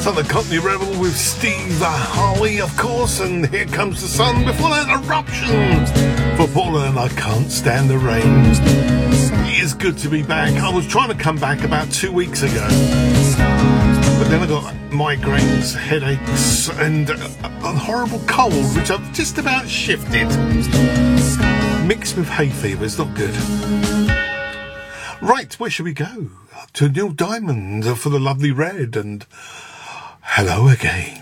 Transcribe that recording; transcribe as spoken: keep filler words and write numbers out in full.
Southern Company Rebel with Steve Harley, of course, and Here Comes the Sun. Before that, Eruptions for Paula and I Can't Stand the Rain. It is good to be back. I was trying to come back about two weeks ago, but then I got migraines, headaches, and a, a horrible cold, which I've just about shifted. Mixed with hay fever, it's not good. Right, where should we go? To Neil Diamond for the Lovely Red, and Hello Again.